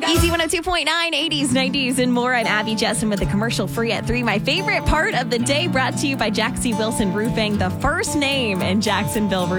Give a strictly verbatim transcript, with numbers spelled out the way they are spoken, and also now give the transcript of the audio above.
Easy one oh two point nine, eighties, nineties, and more. I'm Abby Jessen with the commercial free at three. My favorite part of the day brought to you by Jack C. Wilson Roofing, the first name in Jacksonville Roofing.